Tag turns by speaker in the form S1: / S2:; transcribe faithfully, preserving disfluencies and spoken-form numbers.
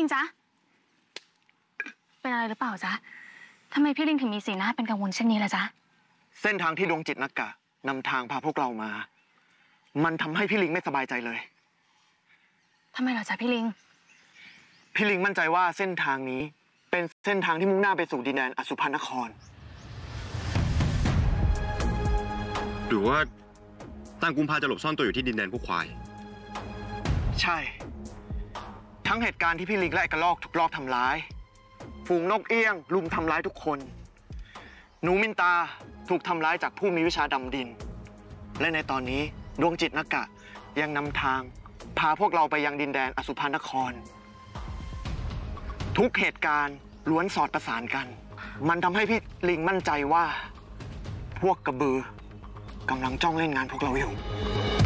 S1: ลิงจ๊ะเป็นอะไรหรือเปล่าจ๊ะทำไมพี่ลิงถึงมีสีหน้าเป็นกังวลเช่นนี้ล่ะจ๊ะ
S2: เส้นทางที่ดวงจิตนักกะนำทางพาพวกเรามามันทำให้พี่ลิงไม่สบายใจเลย
S1: ทำไมเหรอจ๊ะพี่ลิง
S2: พี่ลิงมั่นใจว่าเส้นทางนี้เป็นเส้นทางที่มุ่งหน้าไปสู่ดินแดนอสุพรรณนคร
S3: หรือว่าตั้งกุมภาจะหลบซ่อนตัวอยู่ที่ดินแดนผู้ควาย
S2: ใช่ทั้งเหตุการณ์ที่พี่ลิงและไอ้กระรอกถูกลอบทำร้ายฝูงนกเอี้ยงลุมทำร้ายทุกคนหนูมินตาถูกทำร้ายจากผู้มีวิชาดำดินและในตอนนี้ดวงจิตนักกะยังนำทางพาพวกเราไปยังดินแดนอสุพรรณนครทุกเหตุการณ์ล้วนสอดประสานกันมันทำให้พี่ลิงมั่นใจว่าพวกกระบือกำลังจ้องเล่นงานพวกเราอยู่